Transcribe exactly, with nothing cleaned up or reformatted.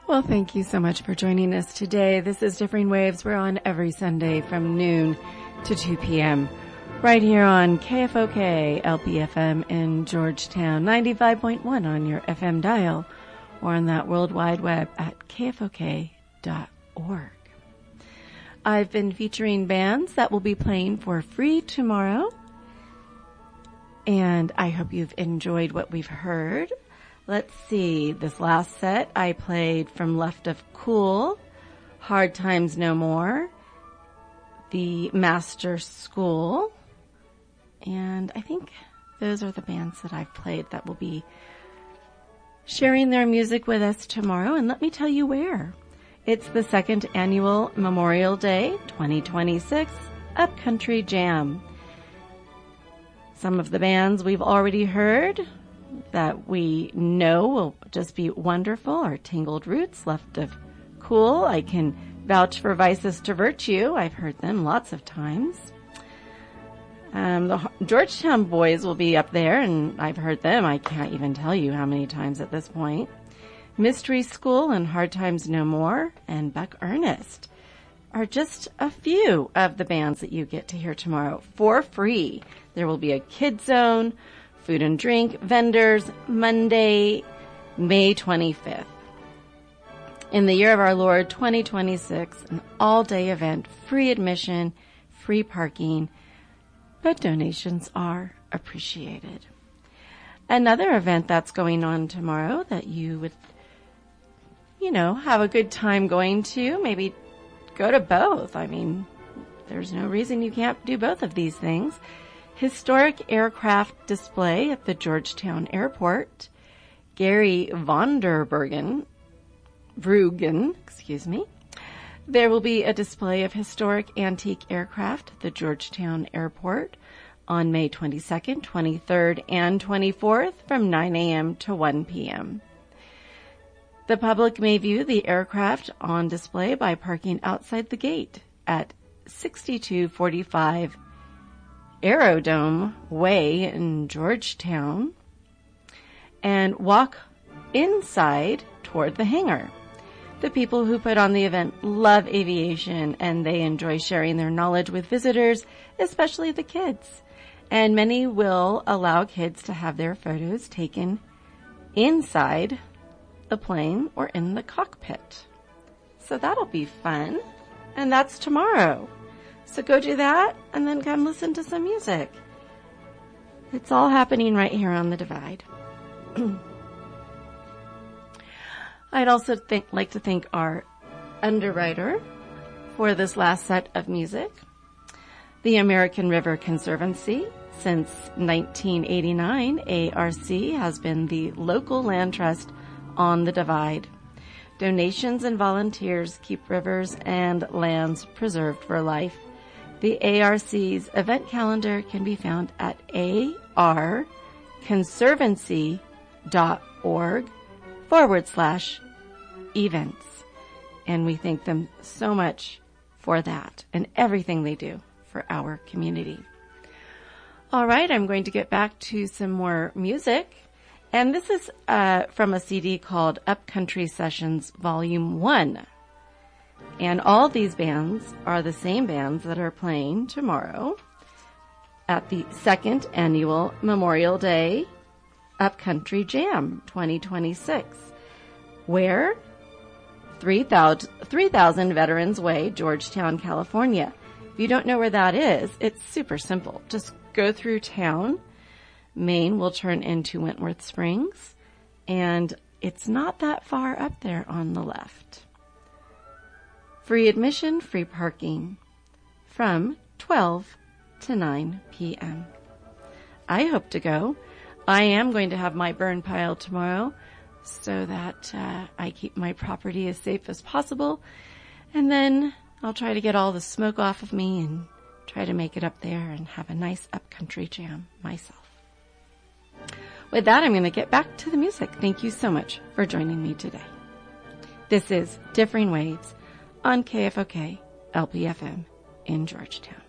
Well, thank you so much for joining us today. This is Differing Waves. We're on every Sunday from noon to two p.m. right here on K F O K L P F M in Georgetown, ninety-five point one on your F M dial, or on that World Wide Web at K F O K dot org. I've been featuring bands that will be playing for free tomorrow, and I hope you've enjoyed what we've heard. Let's see, this last set I played from Left of Cool, Hard Times No More, The Master School, and I think those are the bands that I've played that will be sharing their music with us tomorrow. And let me tell you where. It's the second annual Memorial Day twenty twenty-six Upcountry Jam. Some of the bands we've already heard that we know will just be wonderful are Tangled Roots, Left of Cool. I can vouch for Vices to Virtue. I've heard them lots of times. Um, the Georgetown Boys will be up there, and I've heard them. I can't even tell you how many times at this point. Mystery School and Hard Times No More and Buck Ernest are just a few of the bands that you get to hear tomorrow for free. There will be a kid zone, food and drink vendors, Monday, May twenty-fifth. In the year of our Lord, twenty twenty-six, an all-day event, free admission, free parking, but donations are appreciated. Another event that's going on tomorrow that you would, you know, have a good time going to, maybe go to both. I mean, there's no reason you can't do both of these things. Historic aircraft display at the Georgetown Airport. Gary Vonderbergen, Bruggen, excuse me. There will be a display of historic antique aircraft at the Georgetown Airport on May twenty-second, twenty-third, and twenty-fourth from nine a.m. to one p.m. The public may view the aircraft on display by parking outside the gate at sixty-two forty-five Aerodome Way in Georgetown and walk inside toward the hangar. The people who put on the event love aviation, and they enjoy sharing their knowledge with visitors, especially the kids. And many will allow kids to have their photos taken inside the plane or in the cockpit. So that'll be fun. And that's tomorrow. So go do that and then come listen to some music. It's all happening right here on the Divide. I'd also think, like to thank our underwriter for this last set of music. The American River Conservancy. Since nineteen eighty-nine, A R C has been the local land trust on the Divide. Donations and volunteers keep rivers and lands preserved for life. The A R C's event calendar can be found at arconservancy.org forward slash events. And we thank them so much for that and everything they do for our community. All right, I'm going to get back to some more music. And this is uh, from a C D called Upcountry Sessions Volume one. And all these bands are the same bands that are playing tomorrow at the second annual Memorial Day Upcountry Jam twenty twenty-six, where three thousand Veterans Way, Georgetown, California. If you don't know where that is, it's super simple. Just go through town. Maine will turn into Wentworth Springs, and it's not that far up there on the left. Free admission, free parking from twelve to nine p.m. I hope to go. I am going to have my burn pile tomorrow so that uh, I keep my property as safe as possible, and then I'll try to get all the smoke off of me and try to make it up there and have a nice upcountry jam myself. With that, I'm going to get back to the music. Thank you so much for joining me today. This is Differing Waves on K F O K L P F M in Georgetown.